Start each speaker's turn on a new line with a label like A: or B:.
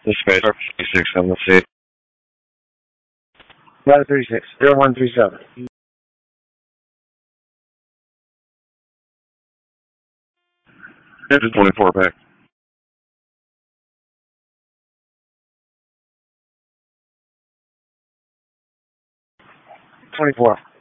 A: The space 36 on the seat.
B: Ladder 36, 0137.
A: It's a 24 pack.
B: 24.